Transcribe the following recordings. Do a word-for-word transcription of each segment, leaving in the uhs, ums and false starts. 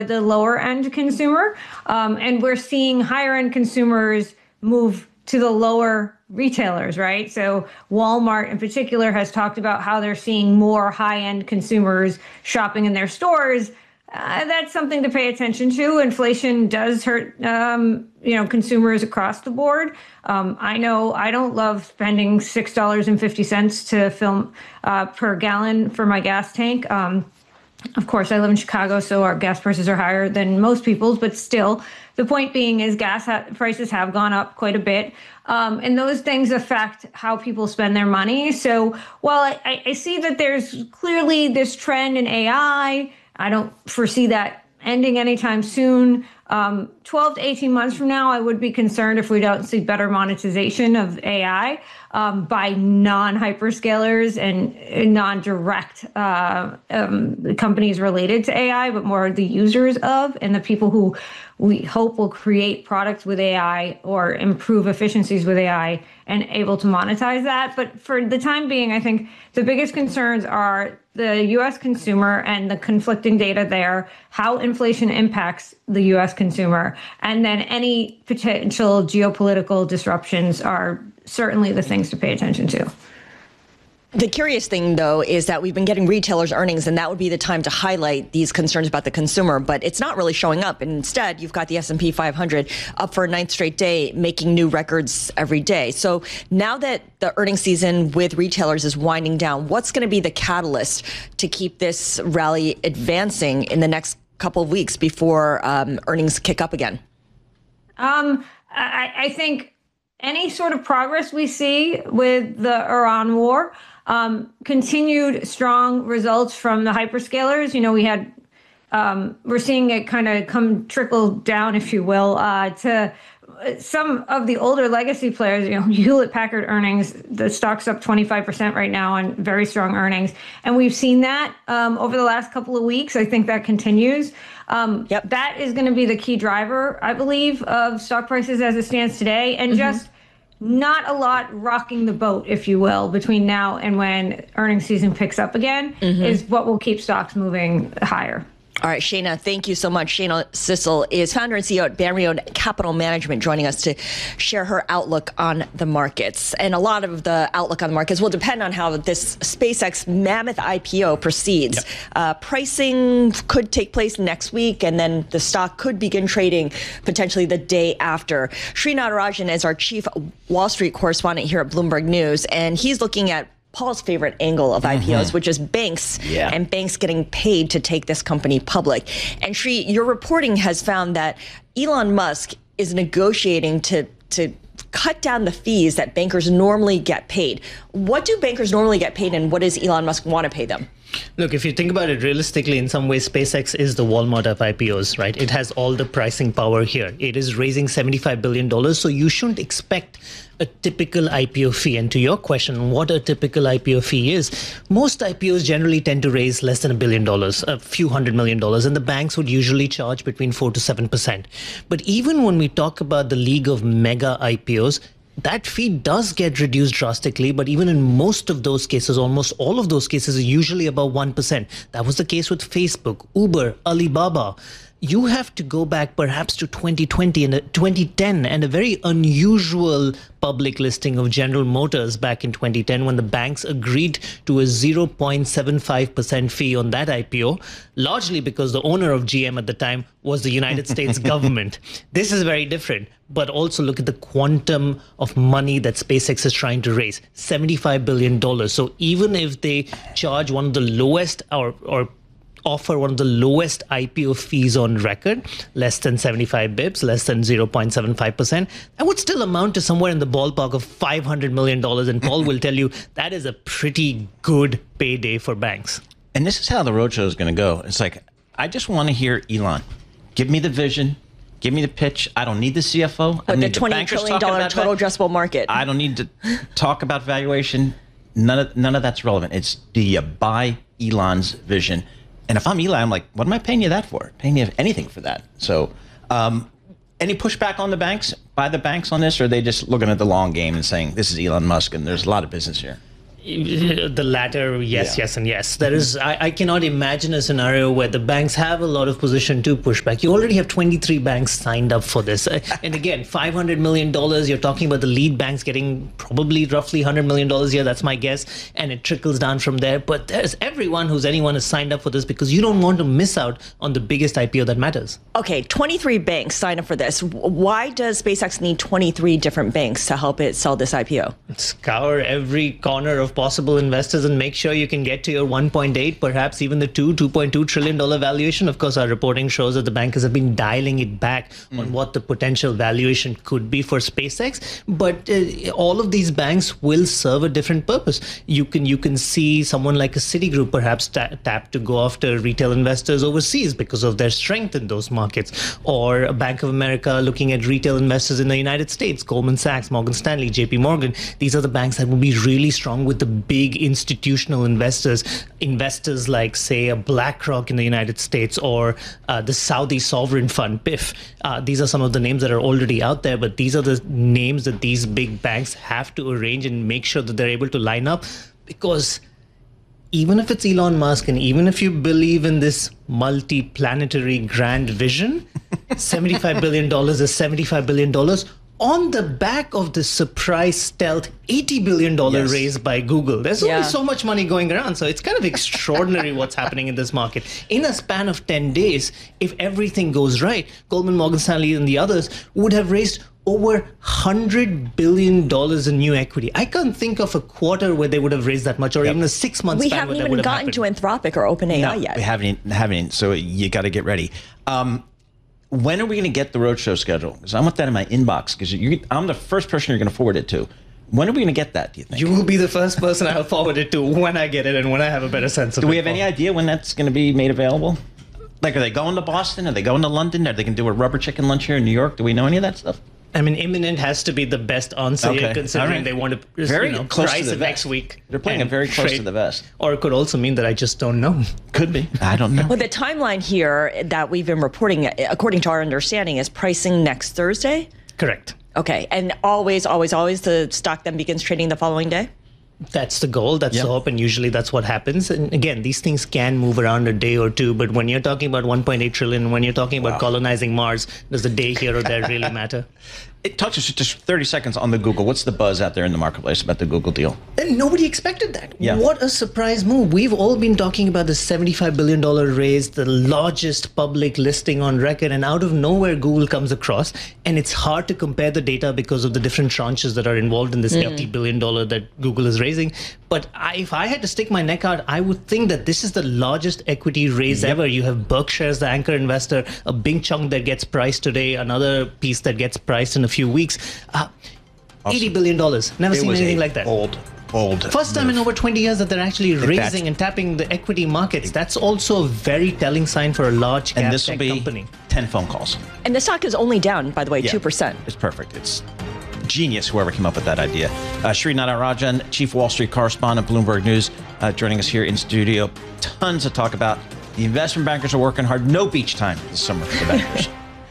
the lower end consumer. Um, and we're seeing higher end consumers move to the lower retailers, right? So Walmart in particular has talked about how they're seeing more high end consumers shopping in their stores. Uh, that's something to pay attention to. Inflation does hurt, um, you know, consumers across the board. Um, I know I don't love spending six dollars and fifty cents to fill uh, per gallon for my gas tank. Um, Of course, I live in Chicago, so our gas prices are higher than most people's, but still, the point being is gas ha- prices have gone up quite a bit. Um, and those things affect how people spend their money. So while I, I see that there's clearly this trend in A I, I don't foresee that ending anytime soon. Um, twelve to eighteen months from now, I would be concerned if we don't see better monetization of A I um, by non-hyperscalers and, and non-direct uh, um, companies related to A I, but more the users of and the people who we hope will create products with A I or improve efficiencies with A I and able to monetize that. But for the time being, I think the biggest concerns are the U S consumer and the conflicting data there, how inflation impacts the U S consumer, and then any potential geopolitical disruptions are certainly the things to pay attention to. The curious thing, though, is that we've been getting retailers' earnings, and that would be the time to highlight these concerns about the consumer, but it's not really showing up. And instead, you've got the S and P five hundred up for a ninth straight day, making new records every day. So now that the earnings season with retailers is winding down, what's going to be the catalyst to keep this rally advancing in the next couple of weeks before um, earnings kick up again? Um, I, I think any sort of progress we see with the Iran war, Um, continued strong results from the hyperscalers. You know, we had, um, we're seeing it kind of come trickle down, if you will, uh, to some of the older legacy players. You know, Hewlett Packard earnings, the stock's up twenty-five percent right now on very strong earnings. And we've seen that um, over the last couple of weeks. I think that continues. Um, yep. That is going to be the key driver, I believe, of stock prices as it stands today. And mm-hmm. just not a lot rocking the boat, if you will, between now and when earnings season picks up again mm-hmm. is what will keep stocks moving higher. All right, Shayna, thank you so much. Shayna Sissel is founder and C E O at Banrion Capital Management, joining us to share her outlook on the markets. And a lot of the outlook on the markets will depend on how this SpaceX mammoth I P O proceeds. Yep. Uh, pricing could take place next week, and then the stock could begin trading potentially the day after. Sri Natarajan is our chief Wall Street correspondent here at Bloomberg News, and he's looking at Paul's favorite angle of I P Os, mm-hmm. which is banks yeah. and banks getting paid to take this company public. And Sri, your reporting has found that Elon Musk is negotiating to to cut down the fees that bankers normally get paid. What do bankers normally get paid, and what does Elon Musk want to pay them? Look, if you think about it realistically, in some ways, SpaceX is the Walmart of I P Os, right? It has all the pricing power here. It is raising seventy-five billion dollars, so you shouldn't expect a typical I P O fee. And to your question, what a typical I P O fee is, most I P Os generally tend to raise less than a billion dollars, a few hundred million dollars, and the banks would usually charge between four to seven percent. But even when we talk about the league of mega I P Os, that fee does get reduced drastically, but even in most of those cases, almost all of those cases are usually above one percent. That was the case with Facebook, Uber, Alibaba. You have to go back perhaps to twenty twenty and twenty ten and a very unusual public listing of General Motors back in twenty ten when the banks agreed to a zero point seven five percent fee on that I P O, largely because the owner of G M at the time was the United States government. This is very different, but also look at the quantum of money that SpaceX is trying to raise, seventy-five billion dollars. So even if they charge one of the lowest or, or offer one of the lowest I P O fees on record, less than seventy-five bips, less than zero point seven five percent, that would still amount to somewhere in the ballpark of five hundred million dollars. And Paul will tell you that is a pretty good payday for banks. And this is how the roadshow is going to go. It's like, I just want to hear Elon. Give me the vision. Give me the pitch. I don't need the C F O. But the twenty trillion dollars total addressable market. I don't need to talk about valuation. None of, none of that's relevant. It's, do you buy Elon's vision? And if I'm Eli, I'm like, what am I paying you that for? Paying you anything for that? So um, any pushback on the banks, by the banks on this, or are they just looking at the long game and saying, this is Elon Musk and there's a lot of business here? The latter, yes, Yeah. yes, and yes. There is. I, I cannot imagine a scenario where the banks have a lot of position to push back. You already have twenty-three banks signed up for this, and again, five hundred million dollars. You're talking about the lead banks getting probably roughly one hundred million dollars a year. That's my guess, and it trickles down from there. But there's everyone who's anyone has signed up for this because you don't want to miss out on the biggest I P O that matters. Okay, twenty-three banks signed up for this. Why does SpaceX need twenty-three different banks to help it sell this I P O? Scour every corner of possible investors and make sure you can get to your one point eight, perhaps even the two, two point two trillion dollar valuation. Of course, our reporting shows that the bankers have been dialing it back mm. on what the potential valuation could be for SpaceX. But uh, all of these banks will serve a different purpose. You can you can see someone like a Citigroup perhaps ta- tap to go after retail investors overseas because of their strength in those markets, or a Bank of America looking at retail investors in the United States, Goldman Sachs, Morgan Stanley, J P Morgan. These are the banks that will be really strong with the big institutional investors, investors like, say, a BlackRock in the United States, or uh, the Saudi Sovereign Fund, P I F. Uh, these are some of the names that are already out there, but these are the names that these big banks have to arrange and make sure that they're able to line up, because even if it's Elon Musk and even if you believe in this multi-planetary grand vision, seventy-five billion dollars is seventy-five billion dollars. On the back of the surprise stealth eighty billion dollars yes. raise by Google. There's yeah. only so much money going around. So it's kind of extraordinary what's happening in this market. In a span of ten days, if everything goes right, Goldman, Morgan Stanley, and the others would have raised over one hundred billion dollars in new equity. I can't think of a quarter where they would have raised that much, or yep. even a six-month we span where that would have happened. We haven't even gotten to Anthropic or OpenAI no, yet. we haven't, haven't. So you got to get ready. Um, When are we going to get the roadshow schedule? Because I want that in my inbox, because I'm the first person you're going to forward it to. When are we going to get that, do you think? You will be the first person I'll forward it to when I get it and when I have a better sense of it. Do we have any idea when that's going to be made available? Like, are they going to Boston? Are they going to London? Are they going to do a rubber chicken lunch here in New York? Do we know any of that stuff? I mean, imminent has to be the best answer okay. here, considering right. they want to very you know, close price to the it vest. next week. They're playing it very close trade. to the vest. Or it could also mean that I just don't know. Could be. I don't know. Well, the timeline here that we've been reporting, according to our understanding, is pricing next Thursday? Correct. Okay. And always, always, always the stock then begins trading the following day? That's the goal. That's yep. the hope. And usually that's what happens. And again, these things can move around a day or two. But when you're talking about one point eight trillion, when you're talking about wow. colonizing Mars, does the day here or there really matter? It talks us just thirty seconds on the Google. What's the buzz out there in the marketplace about the Google deal? And nobody expected that. Yeah. What a surprise move. We've all been talking about the seventy-five billion dollars raise, the largest public listing on record, and out of nowhere, Google comes across. And it's hard to compare the data because of the different tranches that are involved in this mm. eighty billion dollars that Google is raising. But I, if I had to stick my neck out, I would think that this is the largest equity raise yep. ever. You have Berkshire as the anchor investor, a big chunk that gets priced today, another piece that gets priced in a few weeks. Uh, awesome. eighty billion dollars. Never it seen anything like that. Old, old. First time move. in over twenty years that they're actually in raising fact, and tapping the equity markets. That's also a very telling sign for a large cap and this will tech be company. ten phone calls. And the stock is only down, by the way, yeah, two percent. It's perfect. It's genius, whoever came up with that idea. Uh, Sri Natarajan, Chief Wall Street Correspondent, Bloomberg News, uh, joining us here in studio. Tons to talk about. The investment bankers are working hard. No beach time this summer for the bankers.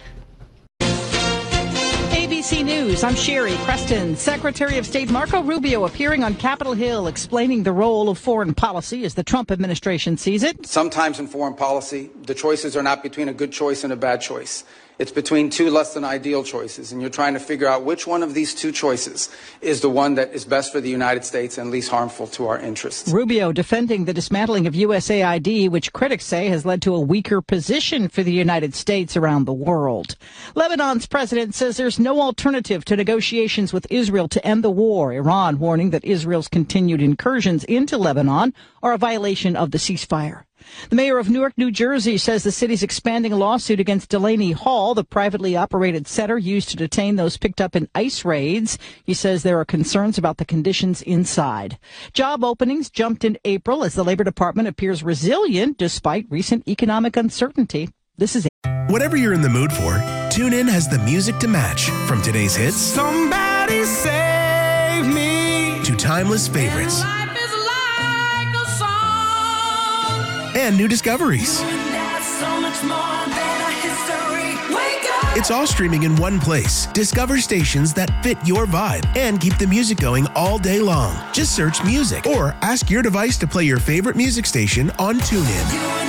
A B C News, I'm Sherry Preston. Secretary of State Marco Rubio appearing on Capitol Hill explaining the role of foreign policy as the Trump administration sees it. Sometimes in foreign policy, the choices are not between a good choice and a bad choice. It's between two less than ideal choices, and you're trying to figure out which one of these two choices is the one that is best for the United States and least harmful to our interests. Rubio defending the dismantling of U S A I D, which critics say has led to a weaker position for the United States around the world. Lebanon's president says there's no alternative to negotiations with Israel to end the war. Iran warning that Israel's continued incursions into Lebanon are a violation of the ceasefire. The mayor of Newark, New Jersey, says the city's expanding a lawsuit against Delaney Hall, the privately operated center used to detain those picked up in ICE raids. He says there are concerns about the conditions inside. Job openings jumped in April as the Labor Department appears resilient despite recent economic uncertainty. This is Whatever you're in the mood for, TuneIn has the music to match. From today's hits, Somebody save me, to timeless favorites. And new discoveries. So much more than a history. Wake up! It's all streaming in one place. Discover stations that fit your vibe and keep the music going all day long. Just search music or ask your device to play your favorite music station on TuneIn.